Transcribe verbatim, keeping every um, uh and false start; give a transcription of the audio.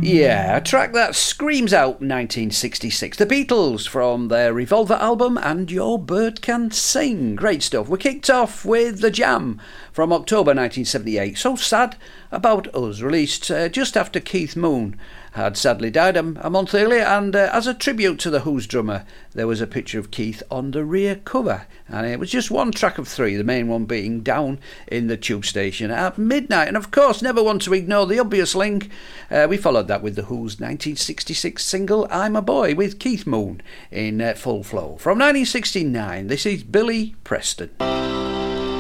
Yeah, a track that screams out nineteen sixty-six. The Beatles from their Revolver album And Your Bird Can Sing. Great stuff. We kicked off with The Jam from October nineteen seventy-eight. So Sad About Us, released uh, just after Keith Moon had sadly died a, a month earlier, and uh, as a tribute to the Who's drummer, there was a picture of Keith on the rear cover, and it was just one track of three, the main one being Down in the Tube Station at Midnight. And of course, never want to ignore the obvious link. Uh, we followed that with the Who's nineteen sixty-six single I'm a Boy with Keith Moon in uh, full flow. From nineteen sixty-nine, this is Billy Preston.